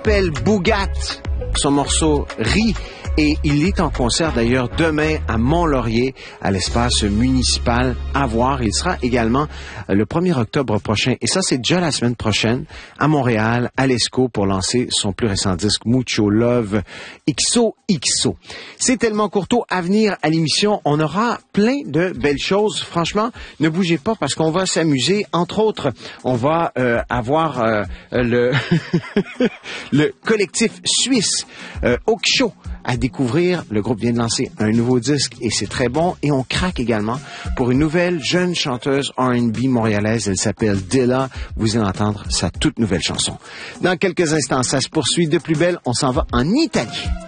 s'appelle Bougat. Son morceau Rit. Et il est en concert d'ailleurs demain à Mont-Laurier, à l'espace municipal à voir. Il sera également le 1er octobre prochain. Et ça, c'est déjà la semaine prochaine à Montréal, à l'ESCO, pour lancer son plus récent disque Mucho Love XOXO. C'est tellement courto à venir à l'émission. On aura plein de belles choses. Franchement, ne bougez pas parce qu'on va s'amuser. Entre autres, on va avoir le le collectif suisse Oksho à découvrir. Le groupe vient de lancer un nouveau disque et c'est très bon. Et on craque également pour une nouvelle jeune chanteuse R&B montréalaise. Elle s'appelle Dilla. Vous allez entendre sa toute nouvelle chanson. Dans quelques instants, ça se poursuit de plus belle. On s'en va en Italie.